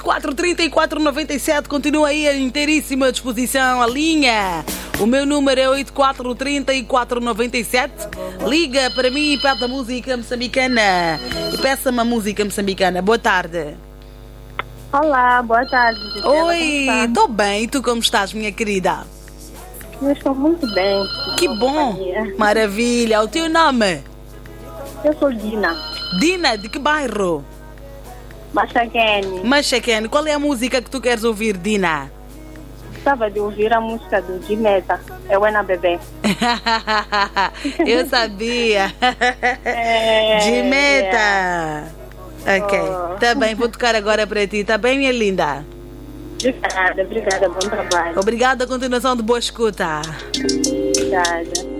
843497 continua aí à inteiríssima disposição a linha. O meu número é 843497. Liga para mim e pede a música moçambicana. E peça-me a música moçambicana. Boa tarde. Olá, boa tarde. Gisela. Oi, estou bem. E tu como estás, minha querida? Eu estou muito bem. Que bom. Companhia. Maravilha. O teu nome? Eu sou Dina. Dina, de que bairro? Machaquene. Machaquene. Qual é a música que tu queres ouvir, Dina? Gostava de ouvir a música do Dimeta. É o Ena Bebê. Eu sabia. Dimeta. Ok. Tá bem, vou tocar agora para ti. Tá bem, minha linda? Obrigada, bom trabalho. Obrigada, continuação de boa escuta. Obrigada.